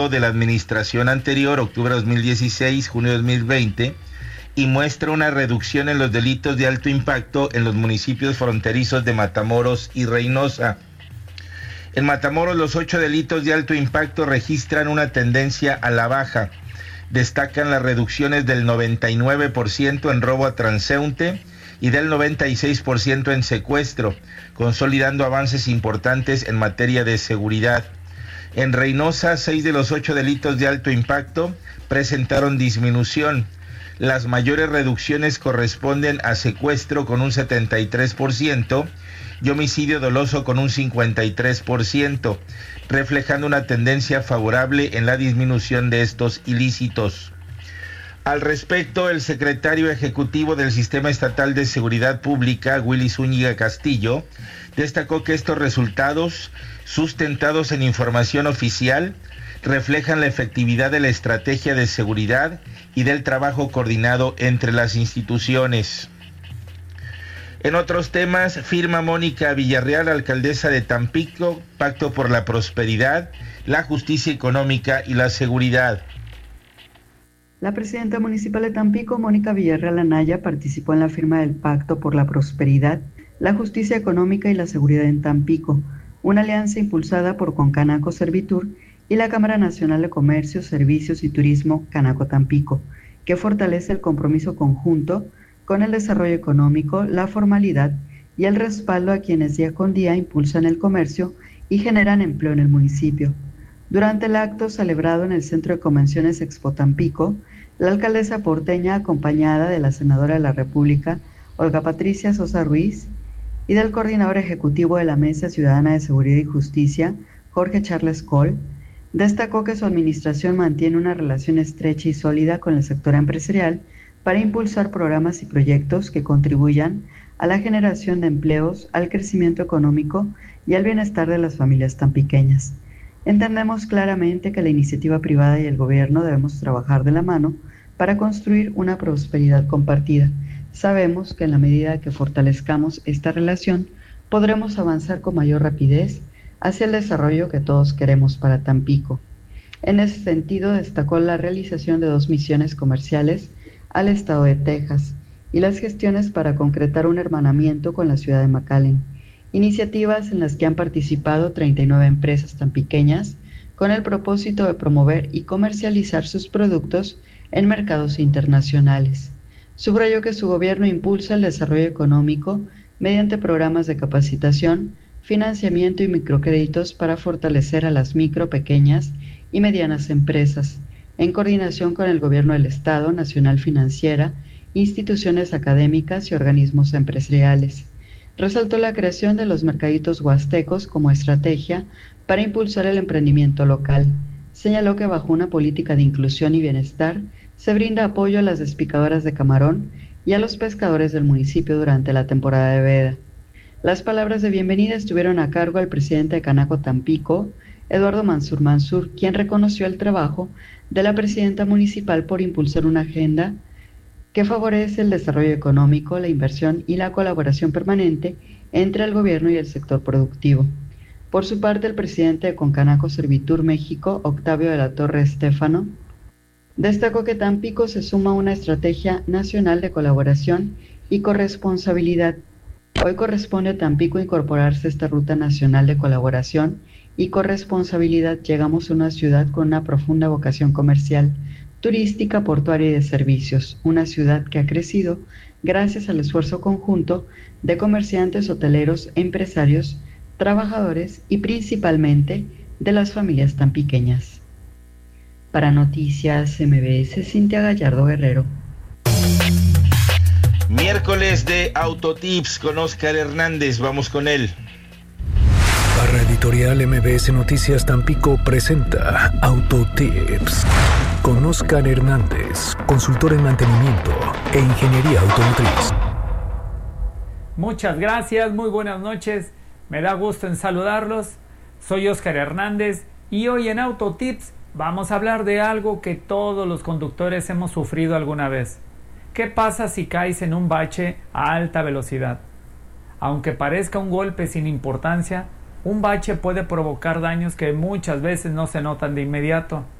de la administración anterior, octubre 2016, junio 2020, y muestra una reducción en los delitos de alto impacto en los municipios fronterizos de Matamoros y Reynosa. En Matamoros, los 8 delitos de alto impacto registran una tendencia a la baja. Destacan las reducciones del 99% en robo a transeúnte y del 96% en secuestro, consolidando avances importantes en materia de seguridad. En Reynosa, 6 de los 8 delitos de alto impacto presentaron disminución. Las mayores reducciones corresponden a secuestro con un 73% y homicidio doloso con un 53%, reflejando una tendencia favorable en la disminución de estos ilícitos. Al respecto, el secretario ejecutivo del Sistema Estatal de Seguridad Pública, Willy Zúñiga Castillo, destacó que estos resultados, sustentados en información oficial, reflejan la efectividad de la estrategia de seguridad y del trabajo coordinado entre las instituciones. En otros temas, firma Mónica Villarreal, alcaldesa de Tampico, Pacto por la Prosperidad, la Justicia Económica y la Seguridad. La presidenta municipal de Tampico, Mónica Villarreal Anaya, participó en la firma del Pacto por la Prosperidad, la Justicia Económica y la Seguridad en Tampico, una alianza impulsada por Concanaco Servitur y la Cámara Nacional de Comercio, Servicios y Turismo Canaco Tampico, que fortalece el compromiso conjunto con el desarrollo económico, la formalidad y el respaldo a quienes día con día impulsan el comercio y generan empleo en el municipio. Durante el acto celebrado en el Centro de Convenciones Expo Tampico, la alcaldesa porteña, acompañada de la senadora de la República, Olga Patricia Sosa Ruiz, y del coordinador ejecutivo de la Mesa Ciudadana de Seguridad y Justicia, Jorge Charles Cole, destacó que su administración mantiene una relación estrecha y sólida con el sector empresarial para impulsar programas y proyectos que contribuyan a la generación de empleos, al crecimiento económico y al bienestar de las familias tampiqueñas. Entendemos claramente que la iniciativa privada y el gobierno debemos trabajar de la mano para construir una prosperidad compartida. Sabemos que en la medida que fortalezcamos esta relación, podremos avanzar con mayor rapidez hacia el desarrollo que todos queremos para Tampico. En ese sentido, destacó la realización de 2 misiones comerciales al estado de Texas y las gestiones para concretar un hermanamiento con la ciudad de McAllen, iniciativas en las que han participado 39 empresas tampiqueñas con el propósito de promover y comercializar sus productos en mercados internacionales. Subrayó que su gobierno impulsa el desarrollo económico mediante programas de capacitación, financiamiento y microcréditos para fortalecer a las micro, pequeñas y medianas empresas, en coordinación con el Gobierno del Estado, Nacional Financiera, instituciones académicas y organismos empresariales. Resaltó la creación de los mercaditos huastecos como estrategia para impulsar el emprendimiento local. Señaló que bajo una política de inclusión y bienestar se brinda apoyo a las despicadoras de camarón y a los pescadores del municipio durante la temporada de veda. Las palabras de bienvenida estuvieron a cargo del presidente de Canaco Tampico, Eduardo Mansur, quien reconoció el trabajo de la presidenta municipal por impulsar una agenda que favorece el desarrollo económico, la inversión y la colaboración permanente entre el gobierno y el sector productivo. Por su parte, el presidente de Concanaco Servitur México, Octavio de la Torre Estéfano, destacó que Tampico se suma a una estrategia nacional de colaboración y corresponsabilidad. Hoy corresponde a Tampico incorporarse a esta ruta nacional de colaboración y corresponsabilidad. Llegamos a una ciudad con una profunda vocación comercial, turística, portuaria y de servicios, una ciudad que ha crecido gracias al esfuerzo conjunto de comerciantes, hoteleros, empresarios, trabajadores y principalmente de las familias tampiqueñas. Para Noticias MBS, Cintia Gallardo Guerrero. Miércoles de Autotips con Óscar Hernández, vamos con él. Barra Editorial MBS Noticias Tampico presenta Autotips con Óscar Hernández, consultor en mantenimiento e ingeniería automotriz. Muchas gracias, muy buenas noches, me da gusto en saludarlos. Soy Óscar Hernández y hoy en Autotips vamos a hablar de algo que todos los conductores hemos sufrido alguna vez. ¿Qué pasa si caes en un bache a alta velocidad? Aunque parezca un golpe sin importancia, Un bache puede provocar daños que muchas veces no se notan de inmediato.